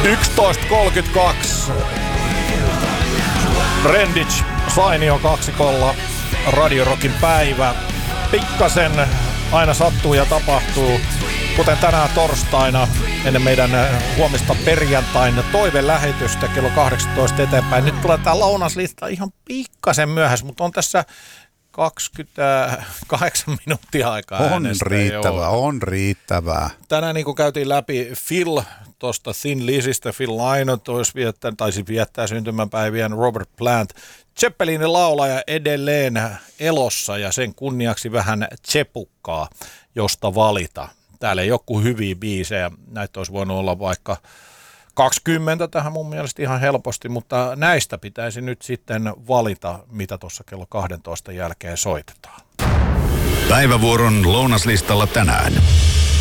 11.32. Rendic, Sainio kaksikolla, Radio Rockin päivä. Pikkasen aina sattuu ja tapahtuu, kuten tänään torstaina ennen meidän huomista perjantain toivelähetystä kello 18 eteenpäin. Nyt tulee tää lounaslista ihan pikkasen myöhässä, mutta on tässä 28 minuuttia aikaa äänestä. On riittävää. Tänään niin kuin käytiin läpi Phil tuosta Thin Lizzystä, Phil Lynott taisi viettää syntymäpäivien, Robert Plant, Zeppelinin laulaja edelleen elossa ja sen kunniaksi vähän tsepukkaa, josta valita. Täällä ei ole kuin hyviä biisejä, näitä olisi voinut olla vaikka 20 tähän mun mielestä ihan helposti, mutta näistä pitäisi nyt sitten valita, mitä tuossa kello 12 jälkeen soitetaan. Päivävuoron lounaslistalla tänään.